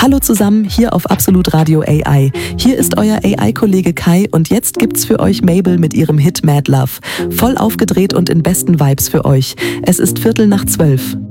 Hallo zusammen, hier auf Absolut Radio AI. Hier ist euer AI-Kollege Kai und jetzt gibt's für euch Mabel mit ihrem Hit Mad Love. Voll aufgedreht und in besten Vibes für euch. Es ist 11:45.